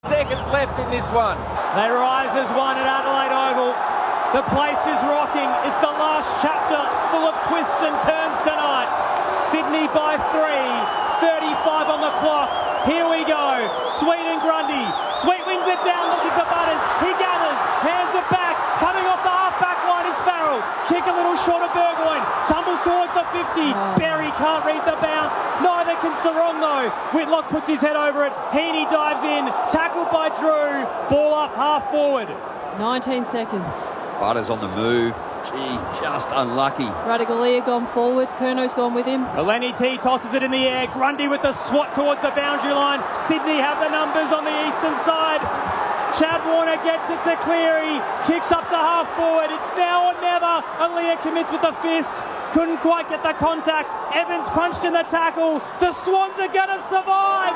Seconds left in this one. They rise as one at Adelaide Oval. The place is rocking. It's the last chapter full of twists and turns tonight. Sydney by 3:35 on the clock. Here we go. Sweet and Grundy. Sweet wins it down, looking for Butters. He gathers, hands it back. Coming off the half-back line is Farrell. Kick a little short of Burgoyne. Tumbles towards the 50. Berry can't read the bounce. Neither can Sarong though. Whitlock puts his head over it. Heaney dives in. Tackled by Drew. Ball up half forward. 19 seconds. Butters on the move. Gee, just unlucky. Radigalia gone forward. Curno's gone with him. Eleni T tosses it in the air. Grundy with the swat towards the boundary line. Sydney have the numbers on the eastern side. Chad Warner gets it to Cleary. Kicks up the half forward. It's now or never. Aaliyah commits with the fist. Couldn't quite get the contact. Evans crunched in the tackle. The Swans are going to survive.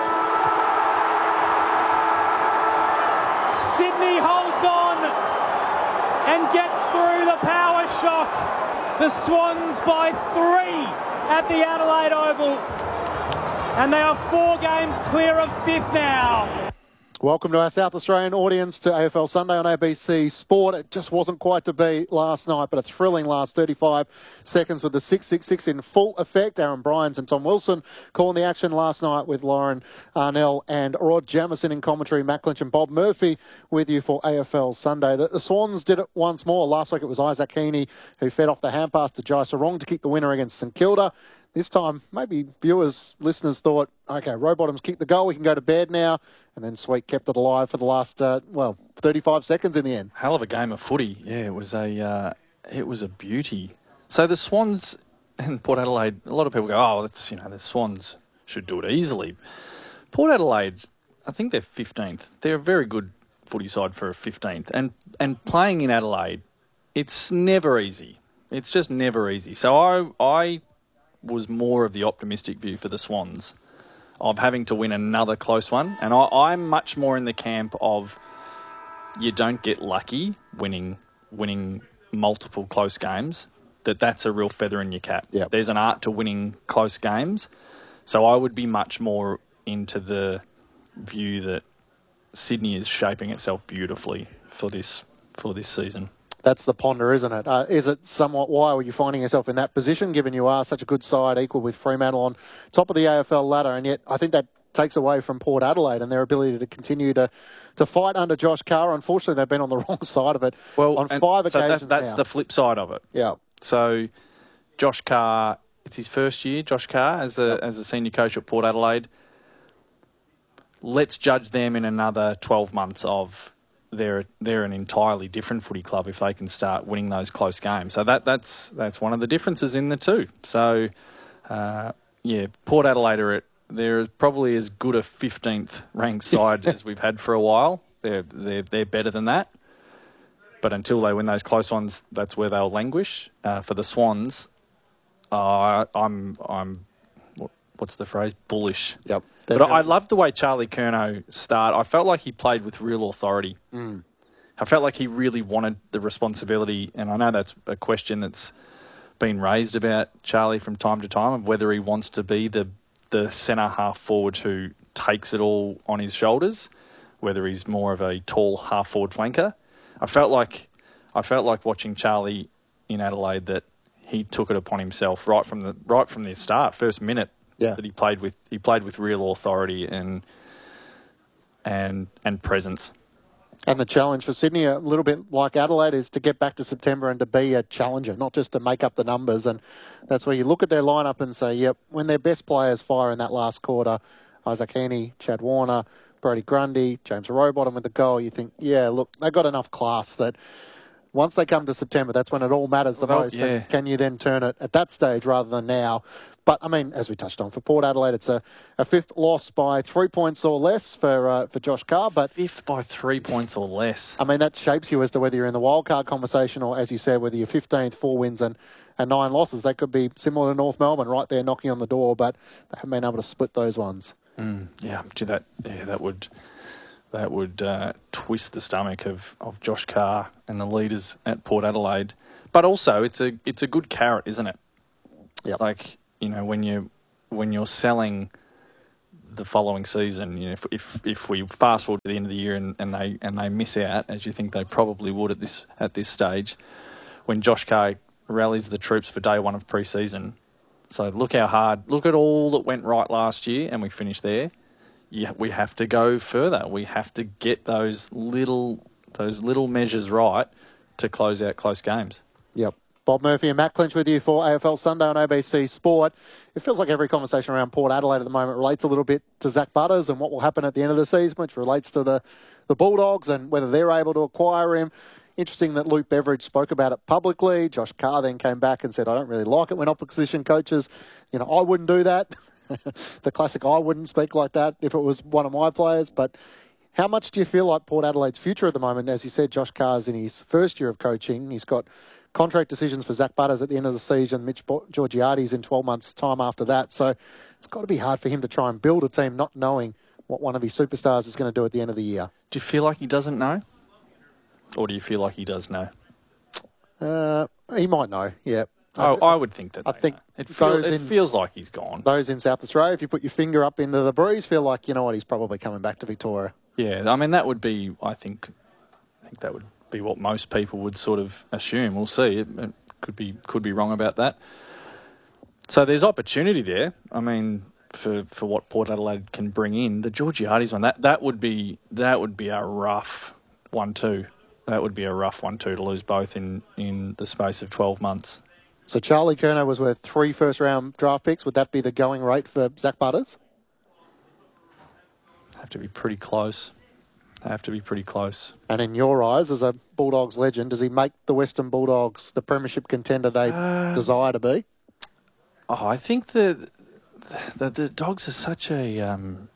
Sydney holds on and gets through the power shock. The Swans by 3 at the Adelaide Oval. And they are 4 games clear of 5th now. Welcome to our South Australian audience to AFL Sunday on ABC Sport. It just wasn't quite to be last night, but a thrilling last 35 seconds with the 666 in full effect. Aaron Bryans and Tom Wilson calling the action last night with Lauren Arnell and Rod Jamieson in commentary. Matt Clinch and Bob Murphy with you for AFL Sunday. The Swans did it once more. Last week it was Isaac Heaney who fed off the hand pass to Jai Sarong to kick the winner against St Kilda. This time, maybe viewers, listeners thought, OK, Rowbottom's kicked the goal, we can go to bed now. And then Sweet kept it alive for the last, 35 seconds in the end. Hell of a game of footy. Yeah, it was a beauty. So the Swans in Port Adelaide, a lot of people go, the Swans should do it easily. Port Adelaide, I think they're 15th. They're a very good footy side for a 15th. And playing in Adelaide, it's never easy. It's just never easy. So I was more of the optimistic view for the Swans of having to win another close one. And I'm much more in the camp of you don't get lucky winning multiple close games, that's a real feather in your cap. Yep. There's an art to winning close games. So I would be much more into the view that Sydney is shaping itself beautifully for this season. That's the ponder, isn't it? Is it somewhat why were you finding yourself in that position, given you are such a good side, equal with Fremantle on top of the AFL ladder, and yet I think that takes away from Port Adelaide and their ability to continue to fight under Josh Carr. Unfortunately, they've been on the wrong side of it on 5 occasions that's now. the flip side of it. Yeah. So Josh Carr, it's his first year, Josh Carr, as a senior coach at Port Adelaide. Let's judge them in another 12 months of they're an entirely different footy club if they can start winning those close games. So that's one of the differences in the two. So, Port Adelaide they're probably as good a 15th ranked side as we've had for a while. They're better than that. But until they win those close ones, that's where they'll languish. For the Swans, I'm what's the phrase? Bullish. Yep. But I loved the way Charlie Curnow started. I felt like he played with real authority. I felt like he really wanted the responsibility, and I know that's a question that's been raised about Charlie from time to time, of whether he wants to be the centre half forward who takes it all on his shoulders, whether he's more of a tall half forward flanker. I felt like watching Charlie in Adelaide that he took it upon himself right from the start, first minute. Yeah. That he played with real authority and presence. And the challenge for Sydney, a little bit like Adelaide, is to get back to September and to be a challenger, not just to make up the numbers. And that's where you look at their lineup and say, yep, when their best players fire in that last quarter, Isaac Heaney, Chad Warner, Brodie Grundy, James Rowbottom with the goal, you think, yeah, look, they've got enough class that once they come to September, that's when it all matters the most. Yeah. And can you then turn it at that stage rather than now? But, I mean, as we touched on, for Port Adelaide, it's a 5th loss by 3 points or less for Josh Carr. But 5th by 3 points or less. I mean, that shapes you as to whether you're in the wildcard conversation or, as you said, whether you're 15th, 4 wins and 9 losses. They could be similar to North Melbourne, right there knocking on the door, but they haven't been able to split those ones. That would twist the stomach of Josh Carr and the leaders at Port Adelaide. But also, it's a good carrot, isn't it? Yep. Like, when you're selling the following season, you know, if we fast forward to the end of the year and they miss out, as you think they probably would at this stage, when Josh Carr rallies the troops for day one of pre-season. So look at all that went right last year, and we finished there. Yeah, we have to go further. We have to get those little measures right to close out close games. Yep. Bob Murphy and Matt Clinch with you for AFL Sunday on ABC Sport. It feels like every conversation around Port Adelaide at the moment relates a little bit to Zach Butters and what will happen at the end of the season, which relates to the Bulldogs and whether they're able to acquire him. Interesting that Luke Beveridge spoke about it publicly. Josh Carr then came back and said, I don't really like it when opposition coaches, I wouldn't do that. The classic, I wouldn't speak like that if it was one of my players. But how much do you feel like Port Adelaide's future at the moment? As you said, Josh Carr's in his first year of coaching. He's got contract decisions for Zach Butters at the end of the season. Mitch Georgiades in 12 months' time after that. So it's got to be hard for him to try and build a team not knowing what one of his superstars is going to do at the end of the year. Do you feel like he doesn't know? Or do you feel like he does know? He might know, yeah. I would think that. I think it feels like he's gone. Those in South Australia, if you put your finger up into the breeze, feel like, you know what, he's probably coming back to Victoria. Yeah, I mean, that would be, I think that would be what most people would sort of assume. We'll see. It could be wrong about that. So there's opportunity there. I mean, for what Port Adelaide can bring in, the Georgiades one, that would be a rough 1-2. That would be a rough 1-2 to lose both in the space of 12 months. So Charlie Curnow was worth 3 first-round draft picks. Would that be the going rate for Zach Butters? Have to be pretty close. And in your eyes, as a Bulldogs legend, does he make the Western Bulldogs the premiership contender they desire to be? Oh, I think the Dogs are such an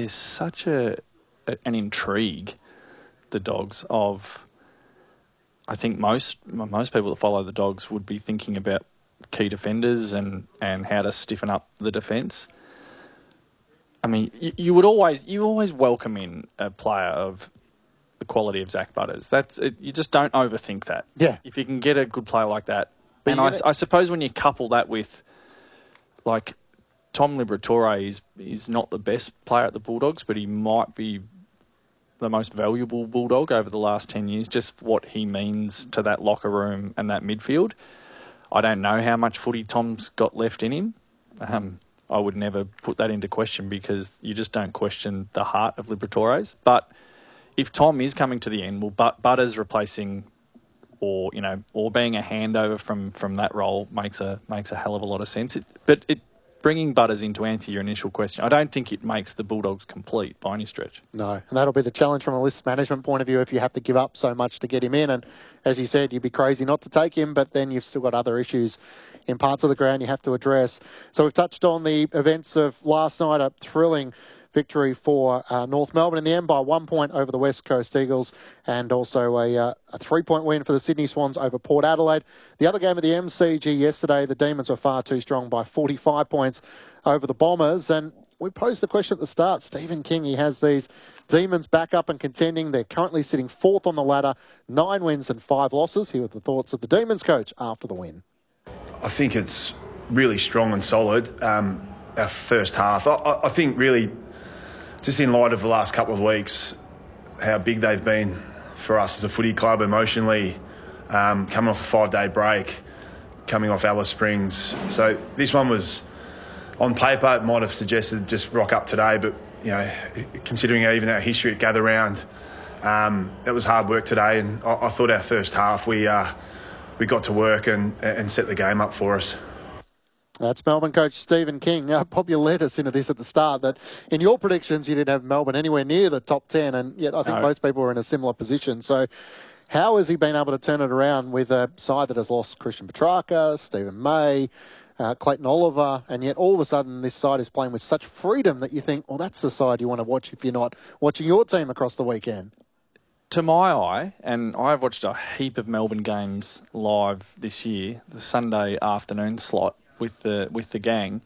intrigue. The Dogs of, I think most people that follow the Dogs would be thinking about key defenders and how to stiffen up the defence. I mean, you always welcome in a player of the quality of Zach Butters. That's it, you just don't overthink that. Yeah. If you can get a good player like that, But and I suppose when you couple that with, like, Tom Liberatore is not the best player at the Bulldogs, but he might be the most valuable Bulldog over the last 10 years, just what he means to that locker room and that midfield. I don't know how much footy Tom's got left in him. I would never put that into question because you just don't question the heart of Liberatore's. But if Tom is coming to the end, well, Butters replacing or being a handover from that role makes a hell of a lot of sense. Bringing Butters in to answer your initial question, I don't think it makes the Bulldogs complete by any stretch. No, and that'll be the challenge from a list management point of view if you have to give up so much to get him in. And as you said, you'd be crazy not to take him, but then you've still got other issues in parts of the ground you have to address. So we've touched on the events of last night, a thrilling victory for North Melbourne in the end by 1 point over the West Coast Eagles, and also a 3-point win for the Sydney Swans over Port Adelaide. The other game of the MCG yesterday, the Demons were far too strong by 45 points over the Bombers. And we posed the question at the start. Stephen King, he has these Demons back up and contending. They're currently sitting 4th on the ladder, 9 wins and 5 losses. Here are the thoughts of the Demons coach after the win. I think it's really strong and solid, our first half. I think really, just in light of the last couple of weeks, how big they've been for us as a footy club emotionally, coming off a 5-day break, coming off Alice Springs. So this one was, on paper, it might have suggested just rock up today, but considering even our history at Gather Round, it was hard work today, and I thought our first half we got to work and set the game up for us. That's Melbourne coach Stephen King. Bob, you led us into this at the start, that in your predictions you didn't have Melbourne anywhere near the top 10, and yet I think most people were in a similar position. So how has he been able to turn it around with a side that has lost Christian Petrarca, Stephen May, Clayton Oliver, and yet all of a sudden this side is playing with such freedom that you think, well, that's the side you want to watch if you're not watching your team across the weekend? To my eye, and I've watched a heap of Melbourne games live this year, the Sunday afternoon slot with the gang,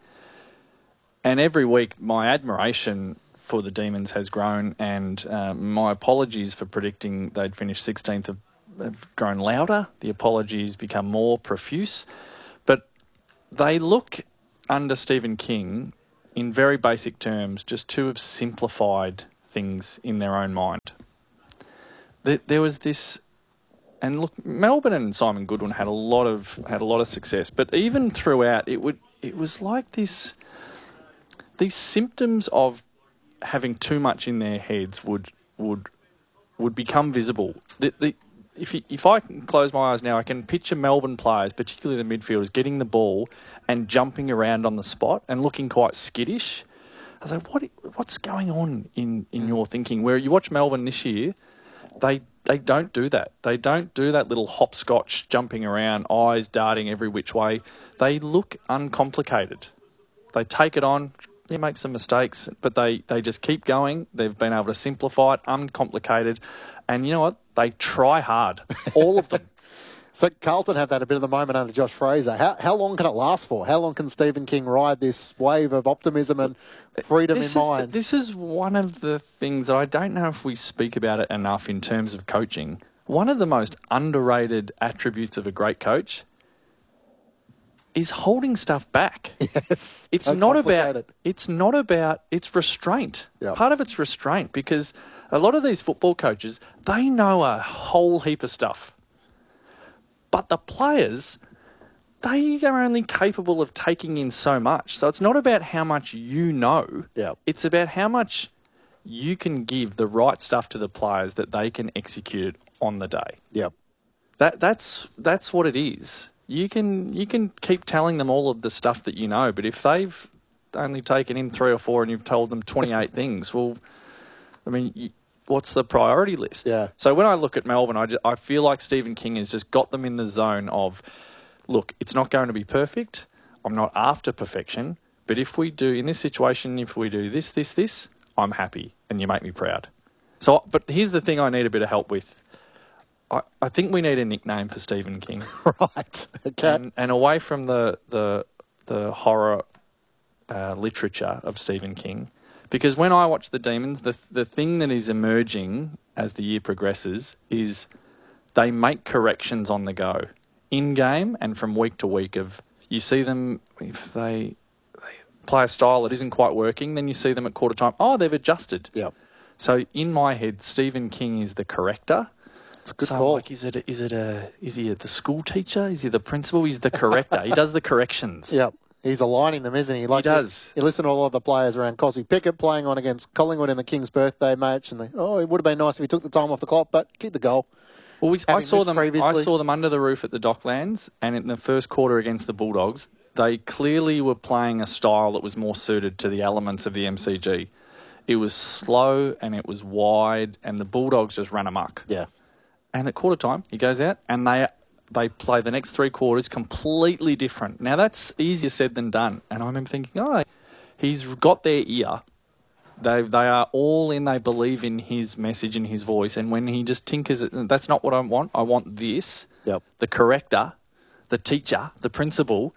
and every week my admiration for the Demons has grown, and my apologies for predicting they'd finish 16th have grown louder. The apologies become more profuse, but they look under Stephen King in very basic terms, just to have simplified things in their own mind. There was this, and look, Melbourne and Simon Goodwin had a lot of success, but even throughout, it was like these symptoms of having too much in their heads would become visible. If I can close my eyes now, I can picture Melbourne players, particularly the midfielders, getting the ball and jumping around on the spot and looking quite skittish. I was like, what's going on in your thinking? Where you watch Melbourne this year, they don't do that. They don't do that little hopscotch jumping around, eyes darting every which way. They look uncomplicated. They take it on. They make some mistakes, but they just keep going. They've been able to simplify it, uncomplicated. And you know what? They try hard, all of them. So Carlton have that a bit of the moment under Josh Fraser. How long can it last for? How long can Stephen King ride this wave of optimism and freedom in mind? This is one of the things that I don't know if we speak about it enough in terms of coaching. One of the most underrated attributes of a great coach is holding stuff back. Yes. It's not about restraint. Yep. Part of it's restraint, because a lot of these football coaches, they know a whole heap of stuff. But the players, they are only capable of taking in so much. So it's not about how much you know. Yep. It's about how much you can give the right stuff to the players that they can execute it on the day. Yep. That's what it is. You can keep telling them all of the stuff that you know, but if they've only taken in 3 or 4 and you've told them 28 things, well, I mean, what's the priority list? Yeah. So when I look at Melbourne, I feel like Stephen King has just got them in the zone of, look, it's not going to be perfect. I'm not after perfection, but if we do, in this situation, if we do this, I'm happy and you make me proud. So, but here's the thing I need a bit of help with. I think we need a nickname for Stephen King. Right. Okay. And away from the horror literature of Stephen King, because when I watch The Demons, the thing that is emerging as the year progresses is they make corrections on the go, in game and from week to week. Of you see them, if they play a style that isn't quite working, then you see them at quarter time. Oh, they've adjusted. Yep. So in my head, Stephen King is the corrector. It's a good so call. like, is he the school teacher? Is he the principal? He's the corrector. He does the corrections. Yep. He's aligning them, isn't he? Like he does. You listen to a lot of the players around Cossie Pickett playing on against Collingwood in the King's birthday match, and it would have been nice if he took the time off the clock, but keep the goal. Well, I saw them under the roof at the Docklands, and in the first quarter against the Bulldogs, they clearly were playing a style that was more suited to the elements of the MCG. It was slow and it was wide, and the Bulldogs just ran amok. Yeah. And at quarter time, he goes out and they play the next 3 quarters completely different. Now, that's easier said than done. And I remember thinking, he's got their ear. They are all in, they believe in his message and his voice. And when he just tinkers it, that's not what I want. I want this. Yep. The corrector, the teacher, the principal.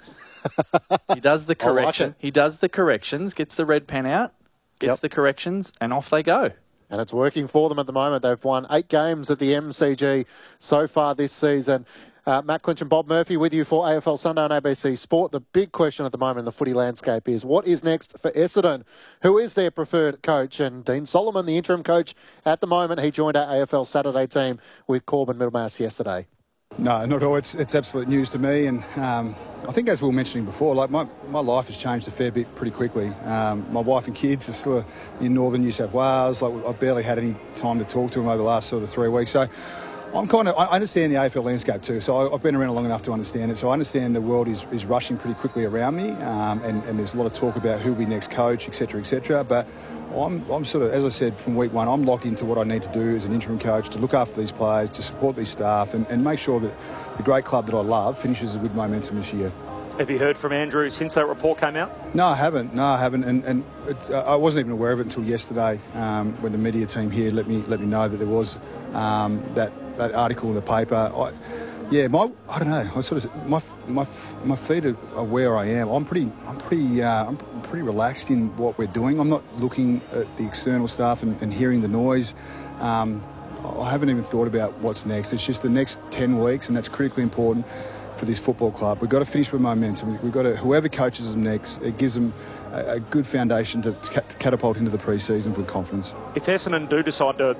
He does the correction. Like he does the corrections, gets the red pen out, gets the corrections, and off they go. And it's working for them at the moment. They've won 8 games at the MCG so far this season. Matt Clinch and Bob Murphy with you for AFL Sunday on ABC Sport. The big question at the moment in the footy landscape is, what is next for Essendon? Who is their preferred coach? And Dean Solomon, the interim coach at the moment, he joined our AFL Saturday team with Corbin Middlemass yesterday. No, not at all. It's absolute news to me, and I think, as we were mentioning before, like my life has changed a fair bit pretty quickly. My wife and kids are still in northern New South Wales. Like, I barely had any time to talk to them over the last sort of 3 weeks. So I understand the AFL landscape too. So I've been around long enough to understand it. So I understand the world is rushing pretty quickly around me, and there's a lot of talk about who will be next coach, etc., etc. But I'm sort of, as I said, from week 1, I'm locked into what I need to do as an interim coach to look after these players, to support these staff, and make sure that the great club that I love finishes with momentum this year. Have you heard from Andrew since that report came out? No, I haven't. And I wasn't even aware of it until yesterday, when the media team here let me know that there was that article in the paper. I don't know. I sort of my feet are where I am. I'm pretty relaxed in what we're doing. I'm not looking at the external stuff and hearing the noise. I haven't even thought about what's next. It's just the next 10 weeks, and that's critically important. for this football club. We've got to finish with momentum. We've got to, whoever coaches them next, it gives them a good foundation to catapult into the pre-season with confidence. If Essendon do decide to